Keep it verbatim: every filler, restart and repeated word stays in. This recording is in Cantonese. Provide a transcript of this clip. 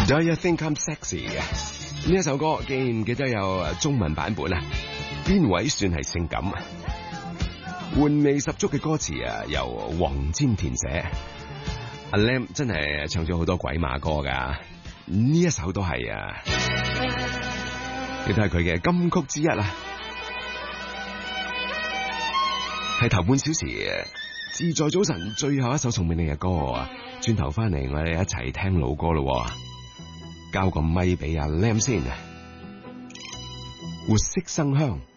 Do You Think I'm Sexy 嘅呢一首歌，記唔記得有中文版本啊？邊位算係性感？玩味十足嘅歌詞啊，由黃霑填寫。阿 Lam 真係唱咗好多鬼馬歌噶，呢一首都係啊，亦都係佢嘅金曲之一啊。係頭半小時自在早晨最後一首送俾你嘅歌，轉頭翻嚟我哋一齊聽老歌咯。交個咪俾阿 Lam 先，活色生香。